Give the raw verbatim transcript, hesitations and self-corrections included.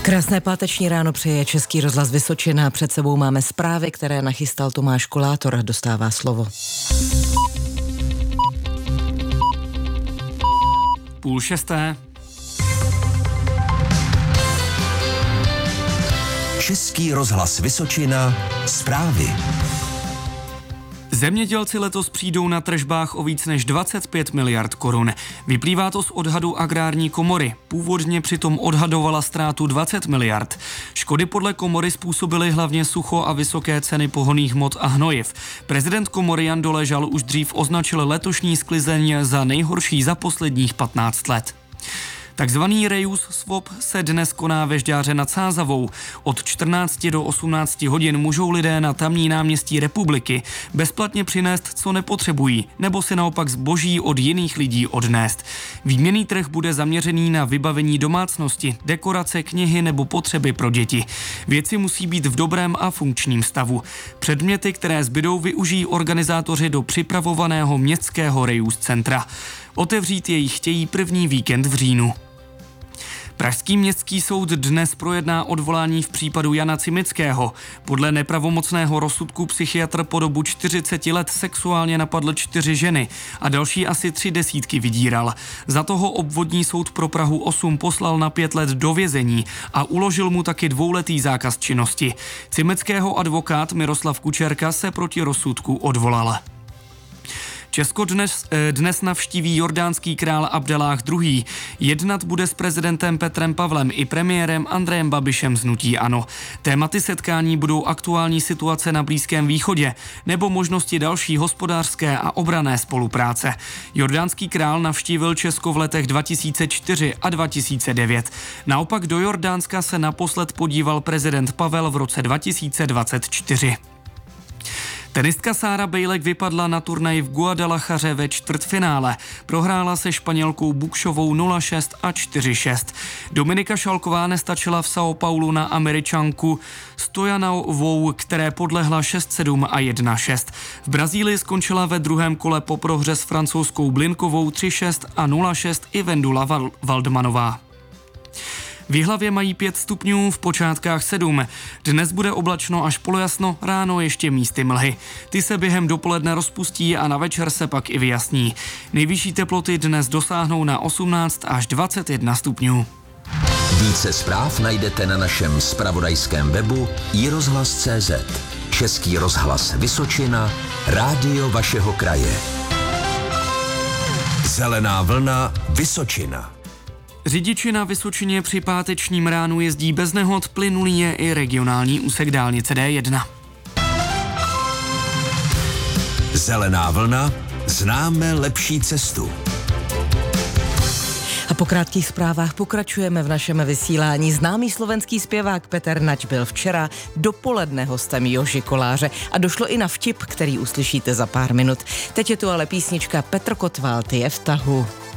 Krásné páteční ráno přeje Český rozhlas Vysočina. Před sebou máme zprávy, které nachystal Tomáš Kolátor. Dostává slovo. Půl šesté. Český rozhlas Vysočina. Zprávy. Zemědělci letos přijdou na tržbách o víc než dvacet pět miliard korun. Vyplývá to z odhadu Agrární komory. Původně přitom odhadovala ztrátu dvacet miliard. Škody podle komory způsobily hlavně sucho a vysoké ceny pohonných hmot a hnojiv. Prezident komory Jan Doležal už dřív označil letošní sklizeň za nejhorší za posledních patnáct let. Takzvaný Reuse Swap se dnes koná ve Žďáře nad Sázavou. Od čtrnácti do osmnácti hodin můžou lidé na tamní náměstí Republiky bezplatně přinést, co nepotřebují, nebo si naopak zboží od jiných lidí odnést. Výměnný trh bude zaměřený na vybavení domácnosti, dekorace, knihy nebo potřeby pro děti. Věci musí být v dobrém a funkčním stavu. Předměty, které zbydou, využijí organizátoři do připravovaného městského Reuse centra. Otevřít jej chtějí první víkend v říjnu. Pražský městský soud dnes projedná odvolání v případu Jana Cimického. Podle nepravomocného rozsudku psychiatr po dobu čtyřiceti let sexuálně napadl čtyři ženy a další asi tři desítky vydíral. Za toho obvodní soud pro Prahu osm poslal na pět let do vězení a uložil mu taky dvouletý zákaz činnosti. Cimeckého advokát Miroslav Kučerka se proti rozsudku odvolal. Česko dnes, dnes navštíví jordánský král Abdeláh druhý. Jednat bude s prezidentem Petrem Pavlem i premiérem Andrejem Babišem z hnutí ANO. Tématy setkání budou aktuální situace na Blízkém východě nebo možnosti další hospodářské a obranné spolupráce. Jordánský král navštívil Česko v letech dva tisíce čtyři a dva tisíce devět. Naopak do Jordánska se naposled podíval prezident Pavel v roce dva tisíce dvacet čtyři. Tenistka Sára Bejlek vypadla na turnaji v Guadalachaře ve čtvrtfinále. Prohrála se Španělkou Bukšovou nula šest a čtyři šest. Dominika Šalková nestačila v São Paulu na Američanku Stojanovou, které podlehla šest sedm a jedna šest. V Brazílii skončila ve druhém kole po prohře s francouzskou Blinkovou tři šest a nula šest i Vendula Val- Waldmanová. V Jihlavě mají pět stupňů, v počátkách sedm. Dnes bude oblačno až polojasno, ráno ještě místy mlhy. Ty se během dopoledne rozpustí a na večer se pak i vyjasní. Nejvyšší teploty dnes dosáhnou na osmnáct až dvacet jedna stupňů. Více zpráv najdete na našem zpravodajském webu i rozhlas tečka cé zet. Český rozhlas Vysočina, rádio vašeho kraje. Zelená vlna Vysočina. Řidiči na Vysočině při pátečním ránu jezdí bez nehod, plynulý je i regionální úsek dálnice dé jedna. Zelená vlna, známe lepší cestu. A po krátkých zprávách pokračujeme v našem vysílání. Známý slovenský zpěvák Peter Nač byl včera dopoledne hostem Joži Koláře a došlo i na vtip, který uslyšíte za pár minut. Teď je tu ale písnička Petr Kotwald je v tahu.